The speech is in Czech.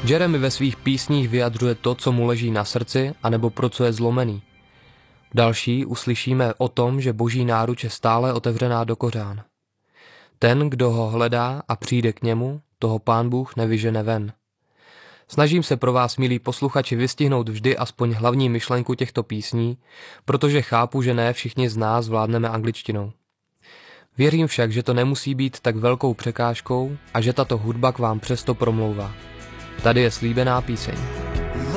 Jeremy ve svých písních vyjadřuje to, co mu leží na srdci, anebo pro co je zlomený. Další uslyšíme o tom, že Boží náruč je stále otevřená do kořán. Ten, kdo ho hledá a přijde k němu, toho Pán Bůh nevyžene ven. Snažím se pro vás, milí posluchači, vystihnout vždy aspoň hlavní myšlenku těchto písní, protože chápu, že ne všichni z nás vládneme angličtinou. Věřím však, že to nemusí být tak velkou překážkou a že tato hudba k vám přesto promlouvá. Tady je slíbená píseň.